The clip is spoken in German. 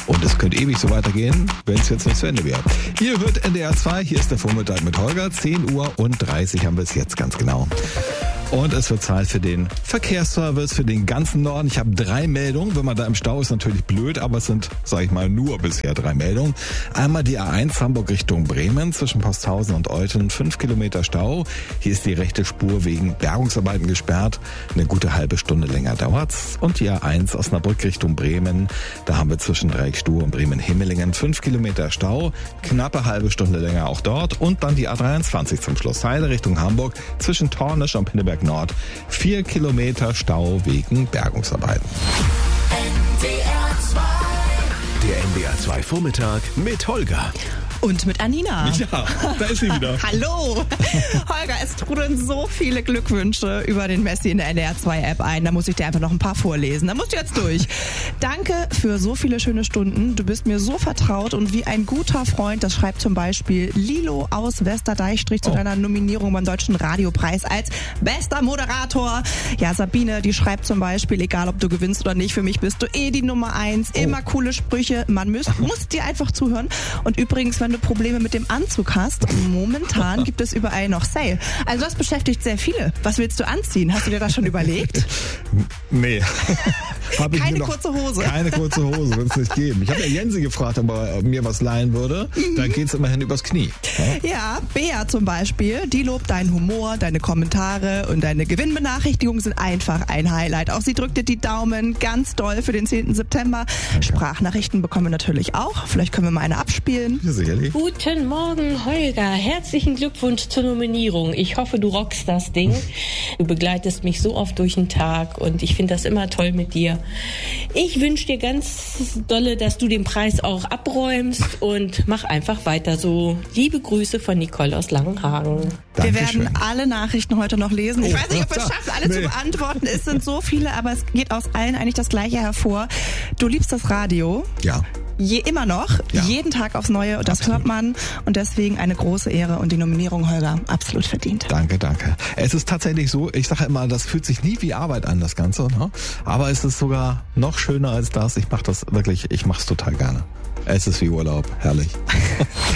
Und es könnte ewig so weitergehen, wenn es jetzt nicht zu Ende wäre. Ihr hört NDR 2, hier ist der Vormittag mit Holger. 10:30 Uhr haben wir es jetzt ganz genau. Und es wird Zeit für den Verkehrsservice für den ganzen Norden. Ich habe 3 Meldungen. Wenn man da im Stau ist, natürlich blöd, aber es sind, sage ich mal, nur bisher 3 Meldungen. Einmal die A1 Hamburg Richtung Bremen zwischen Posthausen und Olten. 5 Kilometer Stau. Hier ist die rechte Spur wegen Bergungsarbeiten gesperrt. Eine gute halbe Stunde länger dauert's. Und die A1 Osnabrück Richtung Bremen. Da haben wir zwischen Dreieckstue und Bremen-Himmelingen 5 Kilometer Stau. Knappe halbe Stunde länger auch dort. Und dann die A23 zum Schluss. Heide Richtung Hamburg zwischen Tornisch und Pinneberg Nord. 4 Kilometer Stau wegen Bergungsarbeiten. Der NDR 2 Vormittag mit Holger. Und mit Anina. Ja, da ist sie wieder. Hallo. Holger, es trudeln so viele Glückwünsche über den Messi in der NDR 2 App ein. Da muss ich dir einfach noch ein paar vorlesen. Da musst du jetzt durch. Danke für so viele schöne Stunden. Du bist mir so vertraut und wie ein guter Freund. Das schreibt zum Beispiel Lilo aus Westerdeichstrich zu deiner Nominierung beim Deutschen Radiopreis als bester Moderator. Ja, Sabine, die schreibt zum Beispiel, egal ob du gewinnst oder nicht, für mich bist du die Nummer 1. Immer coole Sprüche. Man muss dir einfach zuhören. Und übrigens, wenn du Probleme mit dem Anzug hast, momentan gibt es überall noch Sale. Also das beschäftigt sehr viele. Was willst du anziehen? Hast du dir das schon überlegt? Nee. Keine kurze Hose. Keine kurze Hose, wird es nicht geben. Ich habe ja Jensi gefragt, ob er mir was leihen würde. Da geht's immerhin übers Knie. Ja, Bea zum Beispiel, die lobt deinen Humor, deine Kommentare und deine Gewinnbenachrichtigungen sind einfach ein Highlight. Auch sie drückt dir die Daumen ganz doll für den 10. September. Okay. Sprachnachrichten bekommen wir natürlich auch. Vielleicht können wir mal eine abspielen. Ja, sicherlich. Guten Morgen, Holger. Herzlichen Glückwunsch zur Nominierung. Ich hoffe, du rockst das Ding. Du begleitest mich so oft durch den Tag und ich finde das immer toll mit dir. Ich wünsche dir ganz dolle, dass du den Preis auch abräumst und mach einfach weiter so. Liebe Grüße von Nicole aus Langenhagen. Wir werden alle Nachrichten heute noch lesen. Ich weiß nicht, ob wir es schaffen, alle zu beantworten. Es sind so viele, aber es geht aus allen eigentlich das Gleiche hervor. Du liebst das Radio. Ja. Immer noch, jeden Tag aufs Neue. Und das hört man. Und deswegen eine große Ehre. Und die Nominierung, Holger, absolut verdient. Danke. Es ist tatsächlich so, ich sage immer, das fühlt sich nie wie Arbeit an, das Ganze. Ne? Aber es ist sogar noch schöner als das. Ich mache es total gerne. Es ist wie Urlaub. Herrlich.